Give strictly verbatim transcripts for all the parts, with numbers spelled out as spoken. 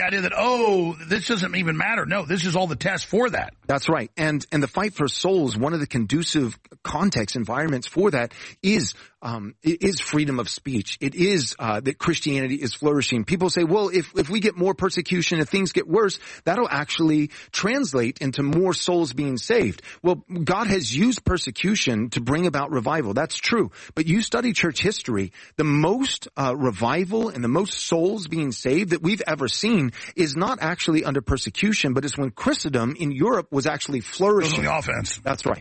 idea that, oh, this doesn't even matter. No, this is all the test for that. That's right. And and the fight for souls, one of the conducive context environments for that is um is freedom of speech. It is uh that Christianity is flourishing. People say, well, if if we get more persecution, if things get worse, that'll actually translate into more souls being saved. Well, God has used persecution to bring about revival. That's true. But you study church history, the most uh revival and the most souls being saved that we've ever seen is not actually under persecution, but it's when Christendom in Europe was actually flourishing. Goes on the offense. That's right.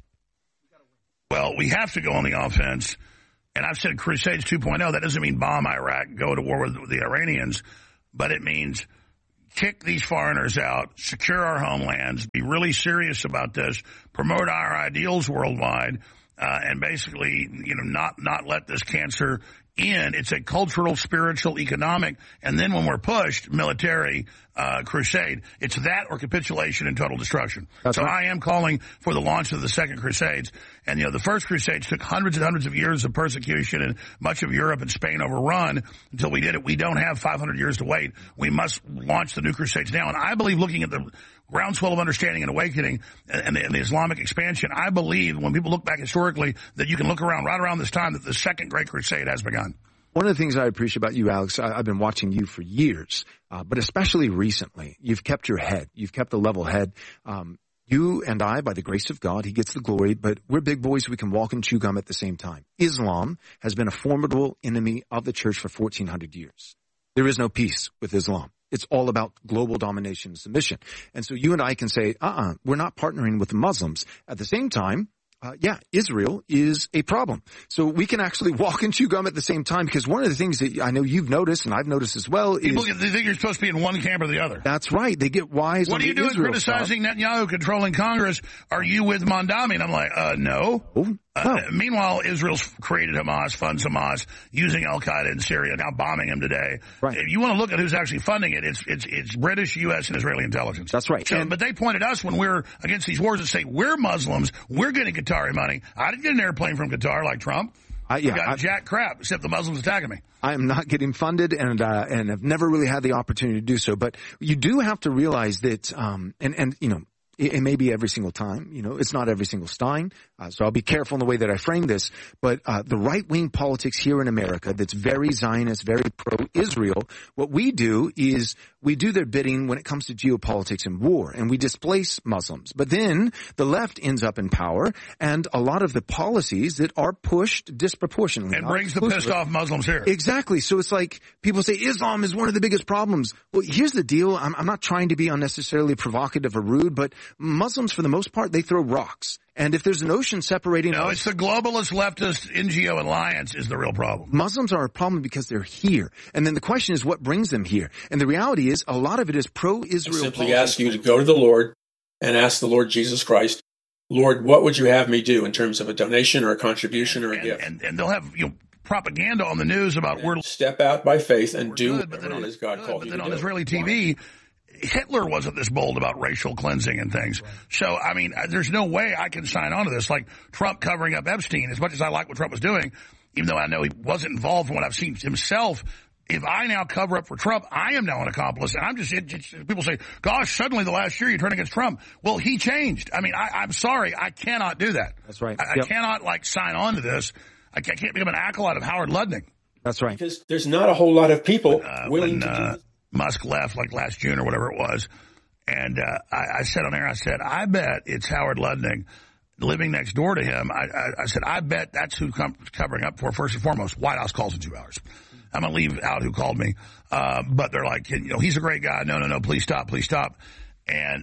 Well, we have to go on the offense. And I've said Crusades two point oh. That doesn't mean bomb Iraq, go to war with the Iranians, but it means kick these foreigners out, secure our homelands, be really serious about this, promote our ideals worldwide, uh, and basically, you know, not not let this cancer in. It's a cultural, spiritual, economic, and then when we're pushed, military uh crusade. It's that or capitulation and total destruction. That's so right. I am calling for the launch of the Second Crusades. And, you know, the First Crusades took hundreds and hundreds of years of persecution and much of Europe and Spain overrun until we did it. We don't have five hundred years to wait. We must launch the new Crusades now. And I believe, looking at the groundswell of understanding and awakening and the, and the Islamic expansion, I believe when people look back historically that you can look around right around this time that the Second Great Crusade has begun. One of the things I appreciate about you, Alex, I, I've been watching you for years, uh, but especially recently, you've kept your head. You've kept a level head. Um, you and I, by the grace of God, he gets the glory, but we're big boys. We can walk and chew gum at the same time. Islam has been a formidable enemy of the church for fourteen hundred years. There is no peace with Islam. It's all about global domination and submission. And so you and I can say, uh-uh, we're not partnering with the Muslims. At the same time, Uh, yeah, Israel is a problem. So we can actually walk and chew gum at the same time, because one of the things that I know you've noticed and I've noticed as well is... People get, they think you're supposed to be in one camp or the other. That's right. They get wise. What are you doing Israel criticizing stuff. Netanyahu controlling Congress? Are you with Mondami? And I'm like, uh, no. Oh, Uh, no. meanwhile, Israel's created Hamas, funds Hamas, using Al-Qaeda in Syria, now bombing him today. Right. If you want to look at who's actually funding it, it's it's it's British, U S, and Israeli intelligence. That's right. So, And- but they pointed us when we're against these wars and say, we're Muslims, we're getting Qatari money. I didn't get an airplane from Qatar like Trump. I, yeah, I got I, jack crap, except the Muslims attacking me. I am not getting funded, and uh, and I've never really had the opportunity to do so. But you do have to realize that, um, and and you know, it, it may be every single time. You know, it's not every single Stein. Uh, so I'll be careful in the way that I frame this. But uh, the right-wing politics here in America that's very Zionist, very pro-Israel, what we do is we do their bidding when it comes to geopolitics and war, and we displace Muslims. But then the left ends up in power, and a lot of the policies that are pushed disproportionately. And brings the pissed off Muslims here. Exactly. So it's like people say Islam is one of the biggest problems. Well, here's the deal. I'm, I'm not trying to be unnecessarily provocative or rude, but Muslims, for the most part, they throw rocks. And if there's an ocean separating No, us, it's the globalist leftist N G O alliance is the real problem. Muslims are a problem because they're here. And then the question is, what brings them here? And the reality is, a lot of it is pro-Israel. I simply politics. ask you to go to the Lord and ask the Lord Jesus Christ, Lord, what would you have me do in terms of a donation or a contribution or a and, gift? And, and they'll have, you know, propaganda on the news about we're Step out by faith and we're do good, but then whatever on, it is God good, called but you then to on do. Israeli T V, Hitler wasn't this bold about racial cleansing and things. Right. So, I mean, there's no way I can sign on to this. Like Trump covering up Epstein, as much as I like what Trump was doing, even though I know he wasn't involved from what I've seen himself, if I now cover up for Trump, I am now an accomplice. And I'm just, it, it, people say, gosh, suddenly the last year you turn against Trump. Well, he changed. I mean, I, I'm sorry. I cannot do that. That's right. I, Yep. I cannot, like, sign on to this. I can't become an acolyte of Howard Lutnick. That's right. Because there's not a whole lot of people Uh, willing when to do uh, this. Musk left, like last June or whatever it was, and uh, I, I said on air, I said, I bet it's Howard Lutnick living next door to him. I, I, I said, I bet that's who com- covering up for, first and foremost. White House calls in two hours. I'm going to leave out who called me. Uh, but they're like, you know, he's a great guy. No, no, no, please stop, please stop. And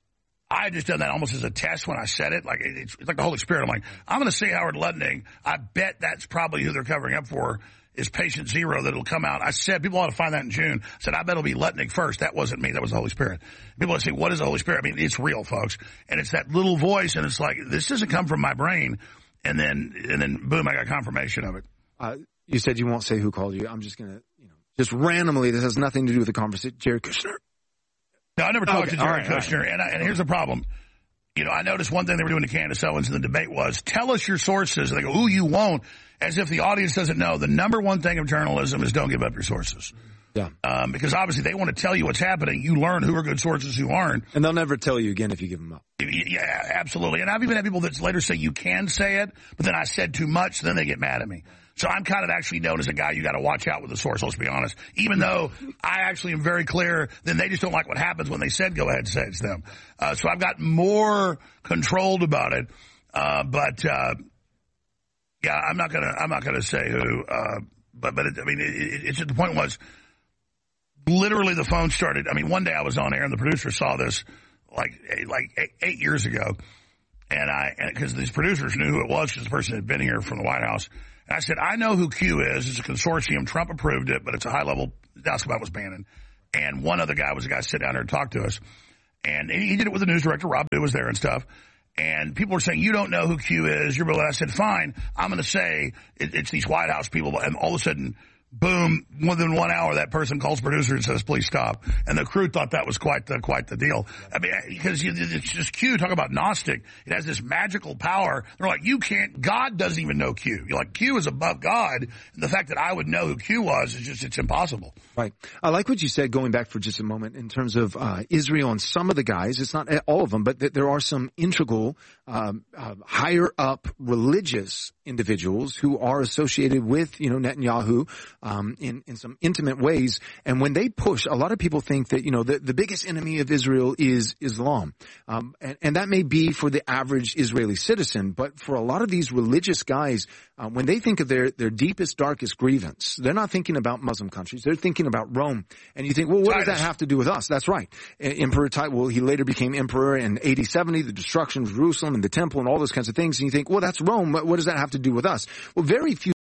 I just done that almost as a test when I said it. Like, it's, it's like the Holy Spirit. I'm like, I'm going to say Howard Lutnick. I bet that's probably who they're covering up for. Is patient zero that'll come out. I said, people ought to find that in June. I said, I bet it'll be Lutnick first. That wasn't me. That was the Holy Spirit. People would say, what is the Holy Spirit? I mean, it's real, folks. And it's that little voice, and it's like, this doesn't come from my brain. And then, and then boom, I got confirmation of it. Uh, you said you won't say who called you. I'm just going to, you know, just randomly, this has nothing to do with the conversation. Jared Kushner. No, I never talked Okay, to Jared all right, Kushner. all right. And, I, and here's the problem. You know, I noticed one thing they were doing to Candace Owens in the debate was, tell us your sources. And they go, ooh, you won't. As if the audience doesn't know. The number one thing of journalism is don't give up your sources. Yeah. Um, because obviously they want to tell you what's happening. You learn who are good sources, who aren't. And they'll never tell you again if you give them up. Yeah, absolutely. And I've even had people that later say you can say it, but then I said too much, then they get mad at me. So I'm kind of actually known as a guy you got to watch out with the source, let's be honest. Even though I actually am very clear, then they just don't like what happens when they said go ahead and say it's them. Uh, so I've got more controlled about it. Uh, but, uh, yeah, I'm not gonna, I'm not gonna say who, uh, but, but it, I mean, it, it, it's, the point was, literally, the phone started. I mean, one day I was on air, and the producer saw this like like eight, eight years ago, and I because these producers knew who it was because the person had been here from the White House. And I said, I know who Q is. It's a consortium. Trump approved it, but it's a high level. That's about was Bannon, and one other guy was a guy sit down there and talk to us, and he did it with the news director. Rob Dew was there and stuff. And people were saying, you don't know who Q is. You're, I said, fine. I'm going to say it, it's these White House people, and all of a sudden, boom, within one hour, that person calls producer and says, please stop. And the crew thought that was quite the, quite the deal. I mean, because it's just Q, talk about Gnostic. It has this magical power. They're like, you can't, God doesn't even know Q. You're like, Q is above God. And the fact that I would know who Q was is just, it's impossible. Right. I like what you said, going back for just a moment, in terms of uh, Israel and some of the guys. It's not all of them, but th- there are some integral, um, uh, higher up religious individuals who are associated with, you know, Netanyahu, um, in, in some intimate ways. And when they push, a lot of people think that, you know, the, the biggest enemy of Israel is Islam. Um, and, and that may be for the average Israeli citizen, but for a lot of these religious guys, uh, when they think of their, their deepest, darkest grievance, they're not thinking about Muslim countries. They're thinking about Rome. And you think, well, what does that have to do with us? That's right. Emperor Titus, well, he later became emperor in A D seventy, the destruction of Jerusalem and the temple and all those kinds of things. And you think, well, that's Rome. What does that have to do with us? Well, very few